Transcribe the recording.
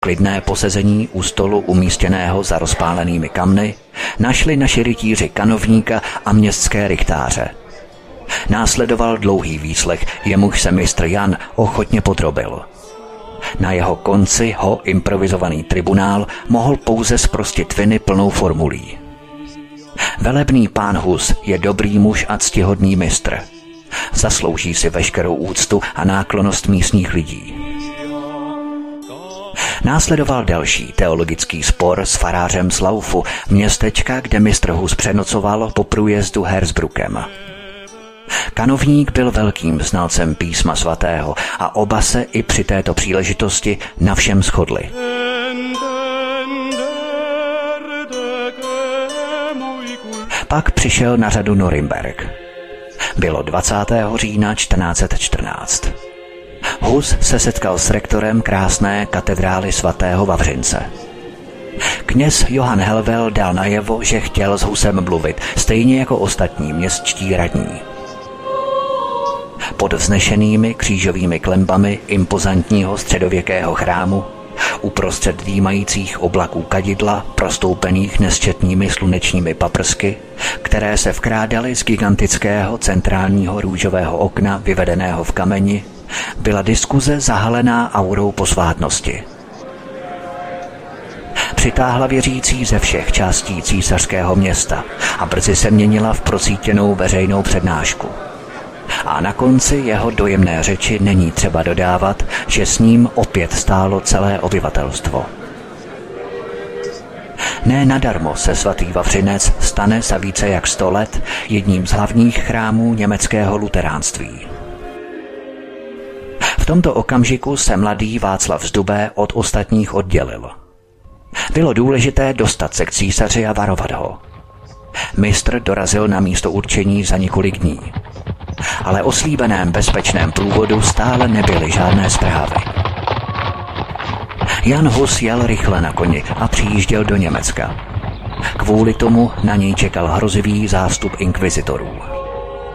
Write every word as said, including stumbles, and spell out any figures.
klidné posezení u stolu umístěného za rozpálenými kamny našli naši rytíři kanovníka a městské rychtáře. Následoval dlouhý výslech, jemuž se mistr Jan ochotně podrobil. Na jeho konci ho improvizovaný tribunál mohl pouze zprostit viny plnou formulí. Velebný pán Hus je dobrý muž a ctihodný mistr. Zaslouží si veškerou úctu a náklonnost místních lidí. Následoval další teologický spor s farářem z Laufu, městečka, kde mistr Hus přenocoval po průjezdu Hersbruckem. Kanovník byl velkým znalcem písma svatého a oba se i při této příležitosti na všem shodli. Pak přišel na řadu Norimberk. Bylo dvacátého října čtrnáct set čtrnáct. Hus se setkal s rektorem krásné katedrály svatého Vavřince. Kněz Johann Helvel dal najevo, že chtěl s Husem mluvit, stejně jako ostatní městští radní. Pod vznešenými křížovými klenbami impozantního středověkého chrámu, uprostřed dýmajících oblaků kadidla, prostoupených nesčetnými slunečními paprsky, které se vkrádaly z gigantického centrálního růžového okna vyvedeného v kameni, byla diskuze zahalená aurou posvátnosti. Přitáhla věřící ze všech částí císařského města a brzy se měnila v procítěnou veřejnou přednášku. A na konci jeho dojemné řeči není třeba dodávat, že s ním opět stálo celé obyvatelstvo. Ne nadarmo se svatý Vavřinec stane za více jak sto let jedním z hlavních chrámů německého luteránství. V tomto okamžiku se mladý Václav z Dubé od ostatních oddělil. Bylo důležité dostat se k císaři a varovat ho. Mistr dorazil na místo určení za několik dní. Ale o slíbeném bezpečném průvodu stále nebyly žádné zprávy. Jan Hus jel rychle na koni a přijížděl do Německa. Kvůli tomu na něj čekal hrozivý zástup inkvizitorů.